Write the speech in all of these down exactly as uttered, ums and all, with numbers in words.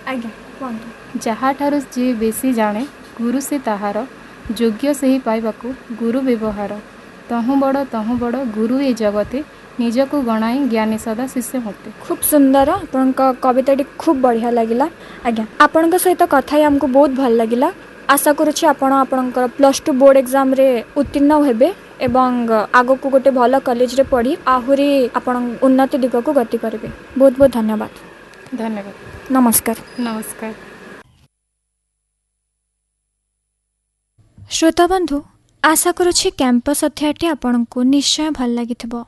आज्ञा कहतु जहाँठाରୁ जी बेसी जाने गुरु से ताहार योग्य से ही पाइबाकू गुरु व्यवहार तहु बड़ तहु बड़ गुरु ए जगते निजको गणाई ज्ञानी सदा शिष्य होते। खूब सुंदर आपण कविताटी खूब बढ़िया लगिला। आज्ञा आपण सहित कथा आमको बहुत भल लगिला। आशा करुछि आपण आपणकर प्लस टू बोर्ड एग्जाम रे उत्तीर्ण हेबे एवं आगो को गोटे भल कॉलेज रे पढ़ी आहुरी आपण उन्नति दिग को गति करेंगे। बहुत बहुत धन्यवाद। धन्यवाद। नमस्कार। नमस्कार। श्रोता बंधु आशा करुछि कैंपस अध्यायटी आपण को निश्चय भल लागिथिबो।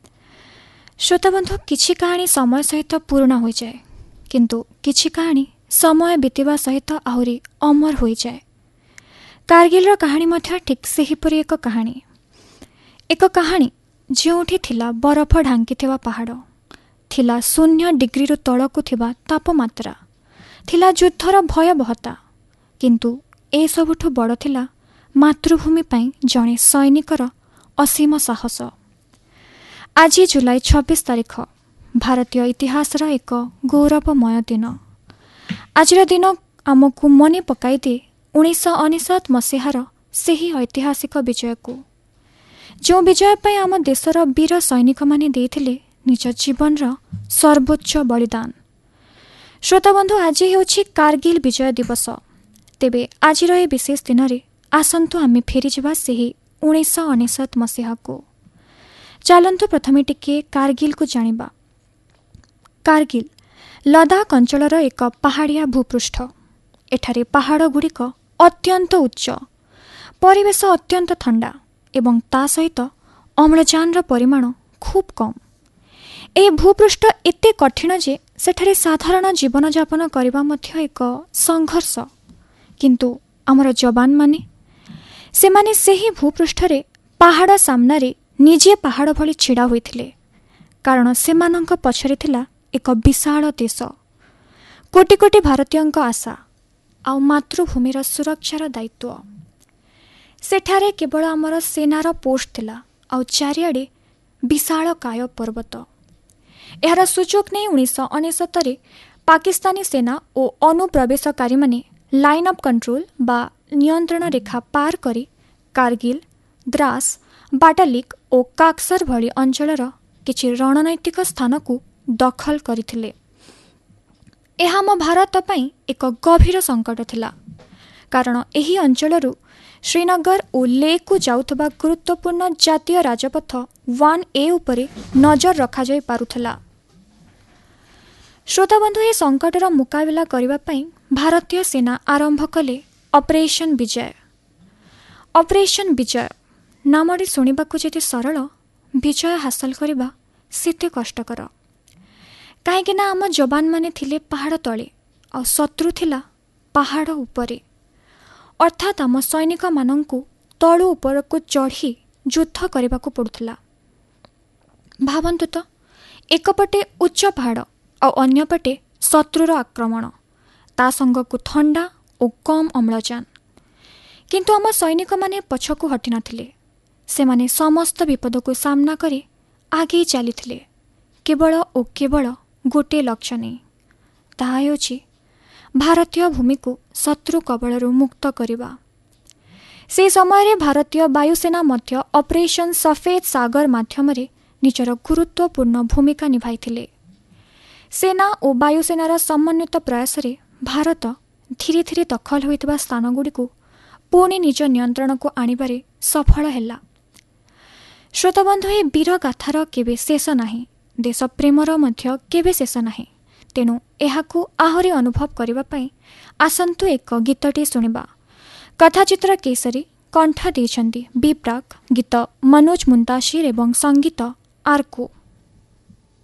श्रोता बंधु किछि कहानी समय सहित पूर्ण हो जाए किंतु किछि कहानी समय बीतवा सहित आहुरी अमर हो जाए। कारगिल कहानी मध्य ठीक सेहीपरि एक कहानी एक कहानी जोठी थिला बरफ ढांकी थिबा पहाड़ थिला शून्य डिग्री रु तळकु थिबा तापमात्रा थिला युद्धर भयबहता किंतु ए सबुठु बड़ थिला मातृभूमि पई जणे सैनिकर असीम साहस। आज जुलाई छब्बीस तारीख भारतीय इतिहासर एक गौरवमय दिन। आज दिन आमको मने पकाई दिए उन्नीस अनेशत मसीहार सेही ऐतिहासिक विजय को जो विजय पाई आम देशर वीर सैनिक माने देथिले निज जीवन रा सर्वोच्च बलिदान। श्रोता बंधु आज हेउछि कारगिल विजय दिवस। तेबे आज ए विशेष दिन रे आसंतु आमे फेरी जिबा सेही उन्नीस अनेशत मसीहा को। चलंतु प्रथमे टिके कारगिल को जानिबा। कारगिल लदाख अंचलर एक पहाड़िया भूपृष्ठ। एठारे पहाड़ गुड़िक अत्यंत उच्च, परिवेश अत्यंत ठंडा एवं ता सहित अम्लजान परिमाण खूब कम। ए भूपृष्ठ एते कठिन जे सेठारे साधारण जीवन यापन करबा मध्य एक संघर्ष। किंतु आमर जवान माने से माने सेही भूपृष्ठरे पहाड़ सामनारे निजे पहाड़ भली छिड़ा होइथिले कारण सेमानंक पछरे थिला एक विशाल देश। कोटि कोटि भारतीयंक आशा आ मातृभूमिर सुरक्षार दायित्व। सेठारे केवल आमर सेनार पोस्ट थिला आ चारिआडे विशाल काय पर्वत। यार सुजोग नहीं उन्नीस अनेशत पाकिस्तानी सेना और अनुप्रवेशकारी माने लाइन ऑफ कंट्रोल बा नियंत्रण रेखा पार करी कारगिल, द्रास, बाटालिक और काक्सर भली अंचलर किछि रणनैतिक स्थान को दखल करथिले। एहा आम भारत पई एक गभीर संकट थिला कारण एही अंचलरू श्रीनगर और लेह को जाउथबा गुरुत्वपूर्ण जातीय राजपथ वन ए उपरे नजर रखा जाय पारुथला। श्रोता बंधु ए संकटर मुकाबिला करिबा पई भारतीय सेना आरंभ कले ऑपरेशन विजय। ऑपरेशन विजय नामटी शुणिबाकू जेते सरल, विजय हासिल करबा सेते कष्टकर। कहीं ना आम जवान माने थिले पहाड़ तले आ शत्रु थिला पहाड़ उपरे। अर्थात आम सैनिक मानंकु तळु उपरकू चढ़ी युद्ध करने को पड़ुला। भावन्तु तो एकपटे उच्च पहाड़ और अन्यपटे शत्रुर आक्रमण, ता संगकू ठंडा और कम अम्लजान। किंतु आम सैनिक माने पछकू हटि नथिले। से माने समस्त विपद को सामना करे आगे चली केवल और केवल गोटे लक्ष्य नहीं, ताहा हेउछि भारतीय भूमि को शत्रु कबलरू मुक्त करिबा। से समय भारतीय वायुसेना मध्य ऑपरेशन सफेद सागर माध्यम निजर गुरुत्वपूर्ण भूमिका निभाइथिले। सेना और वायुसेनार समन्वित प्रयास रे भारत धीरे धीरे दखल होइतबा स्थानगुड़ी को पुणी निज नियंत्रण को आनिबारे सफल हेला। श्रोताबंधु ए वीर गाथार केबे शेष नाही, देश प्रेमर मध्य केबे शेष नाही। तेणु एहाकू आहुरी अनुभव करबा पई आसंतु एक गीतटी सुनिबा। कथाचित्र केसरी कंठ देछंती बी प्राक, गीत मनोज मुंताशिर एवं संगीत आरको।